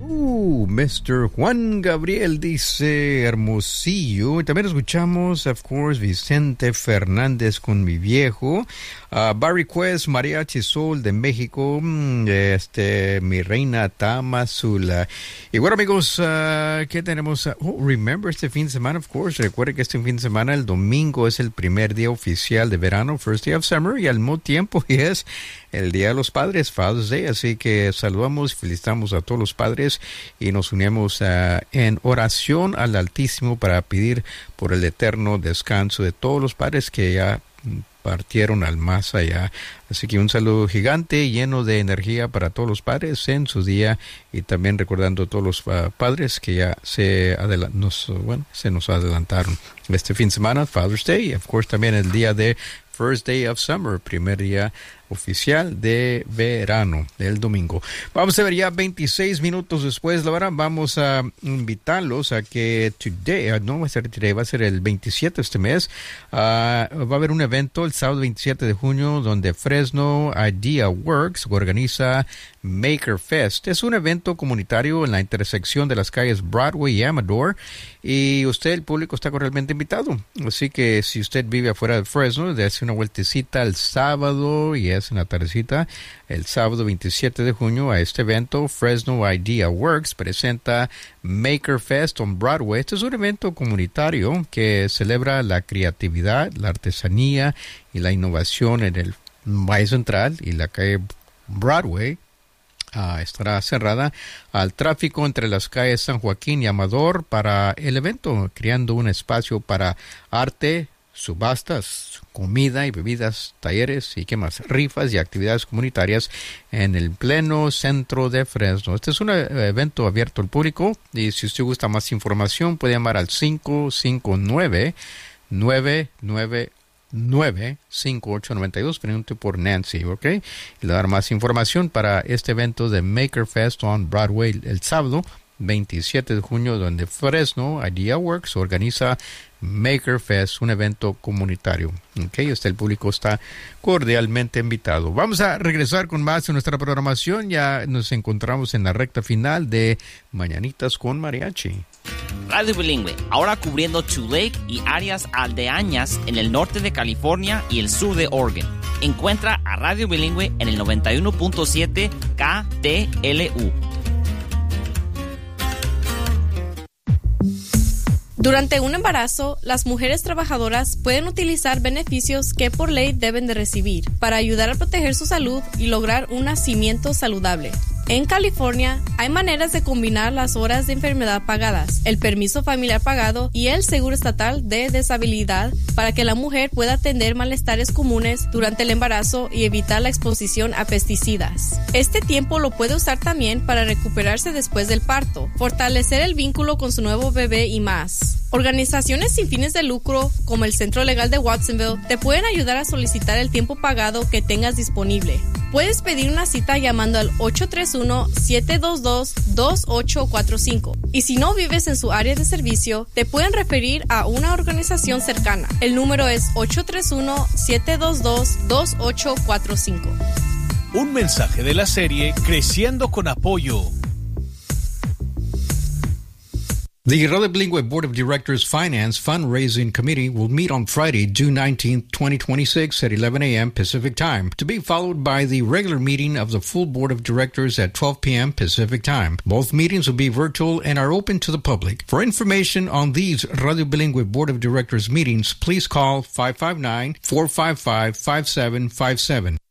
Mr. Juan Gabriel dice Hermosillo. Y también escuchamos, of course, Vicente Fernández con Mi Viejo. Barry Quest, Mariachi Soul de México. Mi Reina Tamazula. Y bueno, amigos, ¿qué tenemos? Remember este fin de semana, of course. Recuerde que este fin de semana, el domingo, es el primer día oficial de verano, First Day of Summer, y al mismo tiempo es el Día de los Padres, Father's Day. Así que saludamos y felicitamos a todos los padres y nos unimos en oración al Altísimo para pedir por el eterno descanso de todos los padres que ya partieron al más allá. Así que un saludo gigante lleno de energía para todos los padres en su día, y también recordando a todos los padres que ya se nos adelantaron este fin de semana, Father's Day, y of course también el día de First Day of Summer, primer día oficial de verano, el domingo. Vamos a ver, ya 26 minutos después, la verdad, vamos a invitarlos a que no va a ser today, va a ser el 27 de este mes. Va a haber un evento el sábado 27 de junio donde Fresno Idea Works organiza Maker Fest. Es un evento comunitario en la intersección de las calles Broadway y Amador, y usted, el público, está cordialmente invitado. Así que si usted vive afuera de Fresno, dése una vueltecita el sábado, y es en la tardecita, el sábado 27 de junio, a este evento. Fresno Idea Works presenta Maker Fest on Broadway. Este es un evento comunitario que celebra la creatividad, la artesanía y la innovación en el Valle Central y la calle Broadway. Estará cerrada al tráfico entre las calles San Joaquín y Amador para el evento, creando un espacio para arte, subastas, comida y bebidas, talleres y qué más, rifas y actividades comunitarias en el pleno centro de Fresno. Este es un evento abierto al público, y si usted gusta más información puede llamar al 559-999-5892. Pregunte por Nancy, ¿ok? Y le dar más información para este evento de Maker Fest on Broadway el sábado 27 de junio, donde Fresno Idea Works organiza Maker Fest, un evento comunitario. Okay, el público está cordialmente invitado. Vamos a regresar con más de nuestra programación. Ya nos encontramos en la recta final de Mañanitas con Mariachi. Radio Bilingüe, ahora cubriendo Tulare y áreas aldeañas en el norte de California y el sur de Oregon. Encuentra a Radio Bilingüe en el 91.7 KTLU. Durante un embarazo, las mujeres trabajadoras pueden utilizar beneficios que por ley deben de recibir para ayudar a proteger su salud y lograr un nacimiento saludable. En California, hay maneras de combinar las horas de enfermedad pagadas, el permiso familiar pagado y el seguro estatal de deshabilidad para que la mujer pueda atender malestares comunes durante el embarazo y evitar la exposición a pesticidas. Este tiempo lo puede usar también para recuperarse después del parto, fortalecer el vínculo con su nuevo bebé y más. Organizaciones sin fines de lucro, como el Centro Legal de Watsonville, te pueden ayudar a solicitar el tiempo pagado que tengas disponible. Puedes pedir una cita llamando al 831-722-2845. Y si no vives en su área de servicio, te pueden referir a una organización cercana. El número es 831-722-2845. Un mensaje de la serie Creciendo con Apoyo. The Radio Bilingüe Board of Directors Finance Fundraising Committee will meet on Friday, June 19, 2026 at 11 a.m. Pacific Time, to be followed by the regular meeting of the full Board of Directors at 12 p.m. Pacific Time. Both meetings will be virtual and are open to the public. For information on these Radio Bilingüe Board of Directors meetings, please call 559-455-5757.